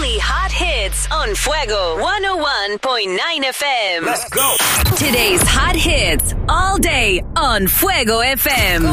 only hot hits on Fuego 101.9 FM. Let's go. Today's hot hits all day on Fuego FM.